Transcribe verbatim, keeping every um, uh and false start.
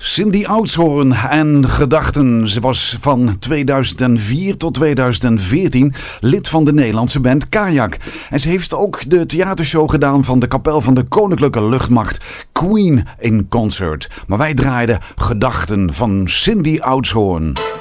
Cindy Oudshoorn en gedachten. Ze was van tweeduizend vier tot tweeduizend veertien lid van de Nederlandse band Kajak. En ze heeft ook de theatershow gedaan van de kapel van de Koninklijke Luchtmacht, Queen in Concert. Maar wij draaiden gedachten van Cindy Oudshoorn.